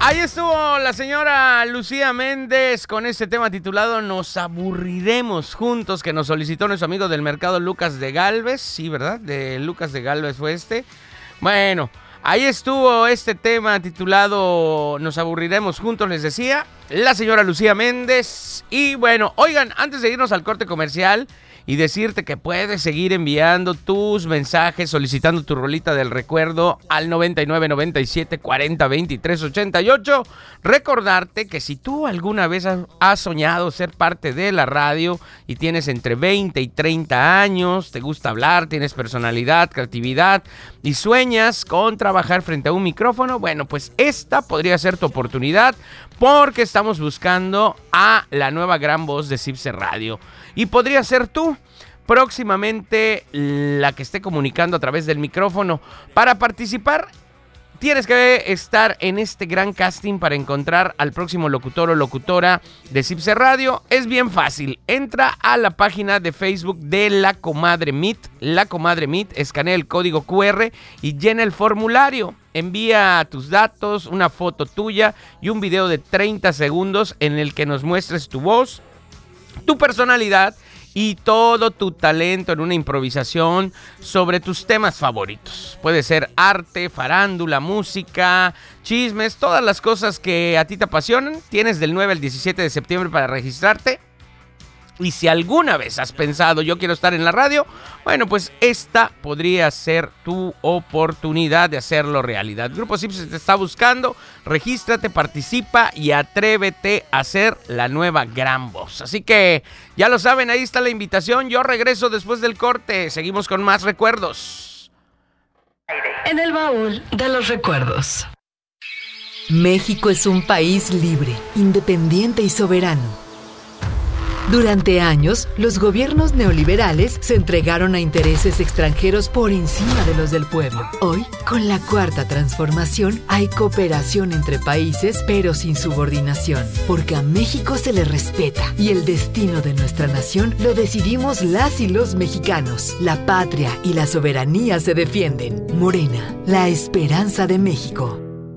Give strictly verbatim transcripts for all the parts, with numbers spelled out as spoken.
Ahí estuvo la señora Lucía Méndez con este tema titulado Nos aburriremos juntos, que nos solicitó nuestro amigo del mercado Lucas de Galvez. Sí, ¿verdad? De Lucas de Galvez fue este. Bueno, ahí estuvo este tema titulado Nos aburriremos juntos, les decía, la señora Lucía Méndez. Y bueno, oigan, antes de irnos al corte comercial y decirte que puedes seguir enviando tus mensajes solicitando tu rolita del recuerdo al noventa y nueve, noventa y siete, cuarenta, veintitrés, ochenta y ocho. Recordarte que si tú alguna vez has soñado ser parte de la radio y tienes entre veinte y treinta años, te gusta hablar, tienes personalidad, creatividad y sueñas con trabajar frente a un micrófono, bueno, pues esta podría ser tu oportunidad, porque estamos buscando a la nueva gran voz de Cipse Radio. Y podría ser tú, próximamente la que esté comunicando a través del micrófono. Para participar, tienes que estar en este gran casting para encontrar al próximo locutor o locutora de Cipse Radio. Es bien fácil. Entra a la página de Facebook de La Comadre Meet. La Comadre Meet, escanea el código cu erre y llena el formulario. Envía tus datos, una foto tuya y un video de treinta segundos en el que nos muestres tu voz, tu personalidad y todo tu talento en una improvisación sobre tus temas favoritos. Puede ser arte, farándula, música, chismes, todas las cosas que a ti te apasionan. Tienes del nueve al diecisiete de septiembre para registrarte. Y si alguna vez has pensado, yo quiero estar en la radio, bueno, pues esta podría ser tu oportunidad de hacerlo realidad. Grupo Cipse te está buscando, regístrate, participa y atrévete a ser la nueva gran voz. Así que ya lo saben, ahí está la invitación. Yo regreso después del corte, seguimos con más recuerdos. En el baúl de los recuerdos. México es un país libre, independiente y soberano. Durante años, los gobiernos neoliberales se entregaron a intereses extranjeros por encima de los del pueblo. Hoy, con la cuarta transformación, hay cooperación entre países, pero sin subordinación, porque a México se le respeta y el destino de nuestra nación lo decidimos las y los mexicanos. La patria y la soberanía se defienden. Morena, la esperanza de México.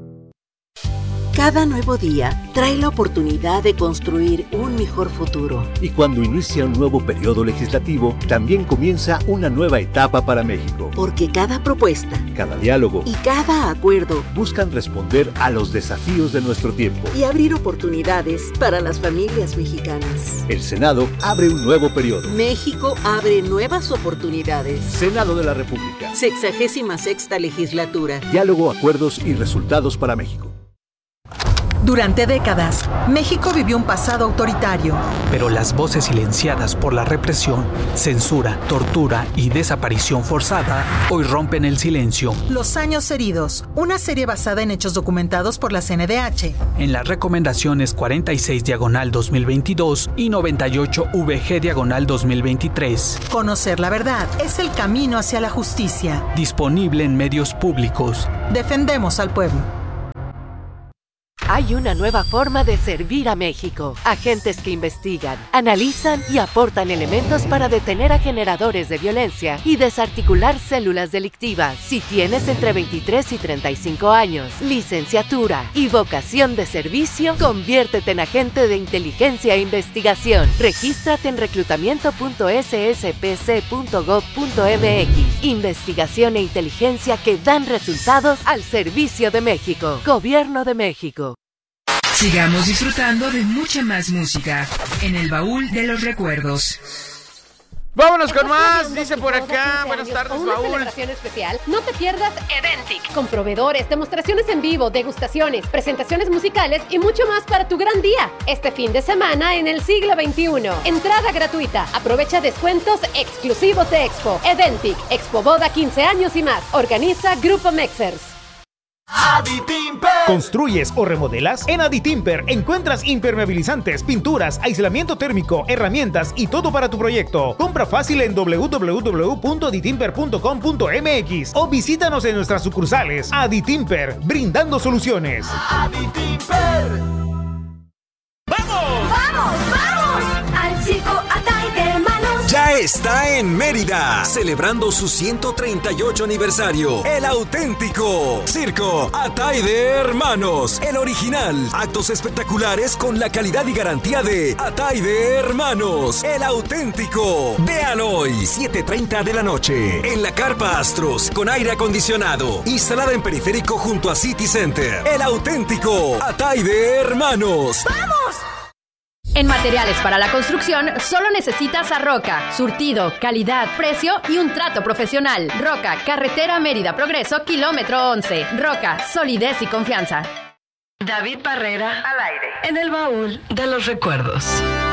Cada nuevo día trae la oportunidad de construir un mejor futuro. Y cuando inicia un nuevo periodo legislativo, también comienza una nueva etapa para México. Porque cada propuesta, cada diálogo y cada acuerdo buscan responder a los desafíos de nuestro tiempo y abrir oportunidades para las familias mexicanas. El Senado abre un nuevo periodo. México abre nuevas oportunidades. Senado de la República. Sexagésima sexta legislatura. Diálogo, acuerdos y resultados para México. Durante décadas, México vivió un pasado autoritario. Pero las voces silenciadas por la represión, censura, tortura y desaparición forzada hoy rompen el silencio. Los años heridos, una serie basada en hechos documentados por la C N D H. En las recomendaciones cuarenta y seis diagonal dos mil veintidós y noventa y ocho V G diagonal dos mil veintitrés. Conocer la verdad es el camino hacia la justicia. Disponible en medios públicos. Defendemos al pueblo. Hay una nueva forma de servir a México. Agentes que investigan, analizan y aportan elementos para detener a generadores de violencia y desarticular células delictivas. Si tienes entre veintitrés y treinta y cinco años, licenciatura y vocación de servicio, conviértete en agente de inteligencia e investigación. Regístrate en reclutamiento punto ese ese pe ce punto gob punto eme equis. Investigación e inteligencia que dan resultados al servicio de México. Gobierno de México. Sigamos disfrutando de mucha más música en el baúl de los recuerdos. Vámonos con más, dice por acá. Buenas tardes, una baúl. Celebración especial. No te pierdas Edentic, con proveedores, demostraciones en vivo, degustaciones, presentaciones musicales y mucho más para tu gran día. Este fin de semana en el siglo veintiuno. Entrada gratuita. Aprovecha descuentos exclusivos de Expo. Edentic, Expo Boda quince años y más. Organiza Grupo Mexers. Aditimper. ¿Construyes o remodelas? En Aditimper encuentras impermeabilizantes, pinturas, aislamiento térmico, herramientas y todo para tu proyecto. Compra fácil en doble u doble u doble u punto aditimper punto com punto eme equis o visítanos en nuestras sucursales. Aditimper, brindando soluciones. Aditimper. ¡Vamos! ¡Vamos, vamos! Al circo Atay de Hermanos. Ya ya está en Mérida, celebrando su ciento treinta y ocho aniversario. El auténtico Circo Ataide Hermanos, el original. Actos espectaculares con la calidad y garantía de Ataide Hermanos, el auténtico. Vean hoy, siete treinta de la noche, en la Carpa Astros, con aire acondicionado, instalada en Periférico junto a City Center. El auténtico Ataide Hermanos. ¡Vamos! En materiales para la construcción, solo necesitas a Roca. Surtido, calidad, precio y un trato profesional. Roca, carretera Mérida Progreso, kilómetro once. Roca, solidez y confianza. David Barrera, al aire, en el baúl de los recuerdos.